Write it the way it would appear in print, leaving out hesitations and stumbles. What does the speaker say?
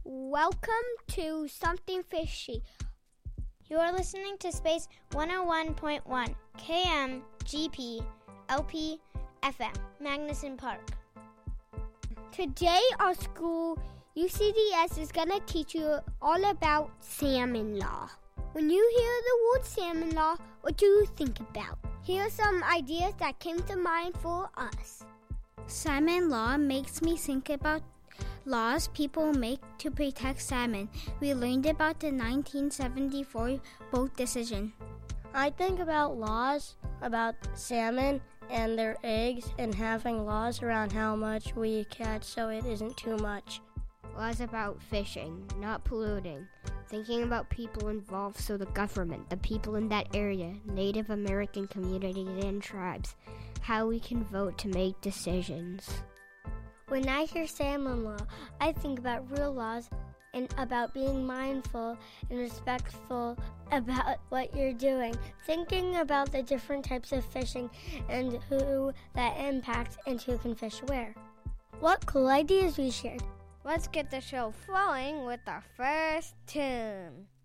Welcome to Something Fishy. You are listening to Space 101.1 KMGP LP FM, Magnuson Park. Today our school, UCDS, is going to teach you all about salmon law. When you hear the word salmon law, what do you think about? Here are some ideas that came to mind for us. Salmon law makes me think about laws people make to protect salmon. We learned about the 1974 boat decision. I think about laws about salmon and their eggs and having laws around how much we catch so it isn't too much. Laws about fishing, not polluting. Thinking about people involved, so the government, the people in that area, Native American communities and tribes, how we can vote to make decisions. When I hear salmon law, I think about real laws and about being mindful and respectful about what you're doing, thinking about the different types of fishing and who that impacts and who can fish where. What cool ideas we shared. Let's get the show flowing with our first tune.